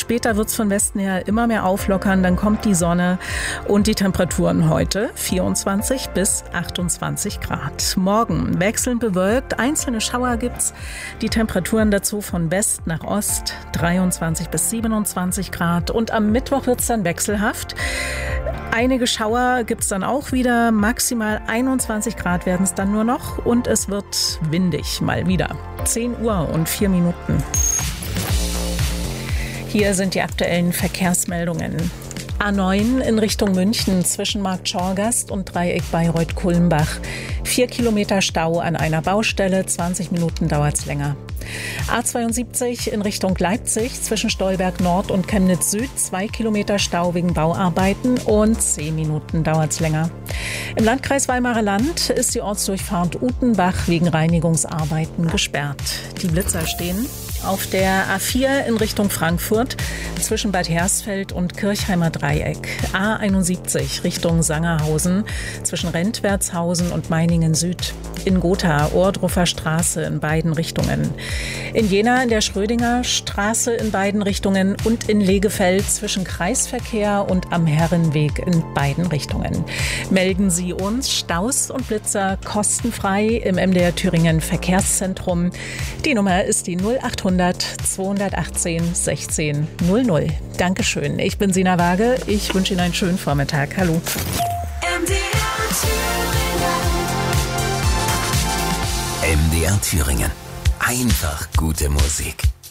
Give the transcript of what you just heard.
Später wird es von Westen her immer mehr auflockern, dann kommt die Sonne und die Temperaturen heute 24 bis 28 Grad. Morgen wechselnd bewölkt, einzelne Schauer gibt's. Die Temperaturen dazu von West nach Ost 23 bis 27 Grad und am Mittwoch wird es dann wechselhaft. Einige Schauer gibt es dann auch wieder, maximal 21 Grad werden es dann nur noch und es wird windig mal wieder. 10 Uhr und 4 Minuten. Hier sind die aktuellen Verkehrsmeldungen. A9 in Richtung München zwischen Markt Schorgast und Dreieck Bayreuth-Kulmbach. 4 Kilometer Stau an einer Baustelle, 20 Minuten dauert es länger. A72 in Richtung Leipzig zwischen Stolberg Nord und Chemnitz Süd. 2 Kilometer Stau wegen Bauarbeiten und 10 Minuten dauert es länger. Im Landkreis Weimarer Land ist die Ortsdurchfahrt Utenbach wegen Reinigungsarbeiten gesperrt. Die Blitzer stehen auf der A4 in Richtung Frankfurt zwischen Bad Hersfeld und Kirchheimer Dreieck. A71 Richtung Sangerhausen zwischen Rentwertshausen und Meiningen Süd. In Gotha Ohrdruffer Straße in beiden Richtungen. In Jena in der Schrödinger Straße in beiden Richtungen und in Legefeld zwischen Kreisverkehr und am Herrenweg in beiden Richtungen. Melden Sie uns Staus und Blitzer kostenfrei im MDR Thüringen Verkehrszentrum. Die Nummer ist die 0800 218 16 00. Dankeschön. Ich bin Sina Waage. Ich wünsche Ihnen einen schönen Vormittag. Hallo. MDR Thüringen. Einfach gute Musik.